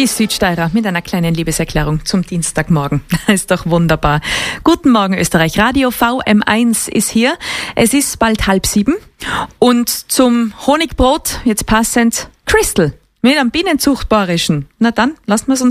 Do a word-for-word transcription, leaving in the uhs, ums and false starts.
Die Südsteirer mit einer kleinen Liebeserklärung zum Dienstagmorgen. Ist doch wunderbar. Guten Morgen Österreich. Radio V M eins ist hier. Es ist bald halb sieben. Und zum Honigbrot, jetzt passend, Crystal mit einem Bienenzuchtbarischen. Na dann, lassen wir es uns